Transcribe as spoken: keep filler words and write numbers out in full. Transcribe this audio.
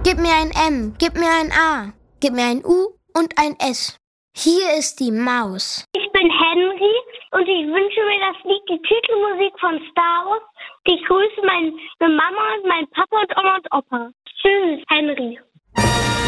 Gib mir ein M, gib mir ein A, gib mir ein U und ein S. Hier ist die Maus. Ich bin Henry und ich wünsche mir das Lied, die Titelmusik von Star Wars. Ich grüße meine Mama und meinen Papa und Oma und Opa. Tschüss, Henry.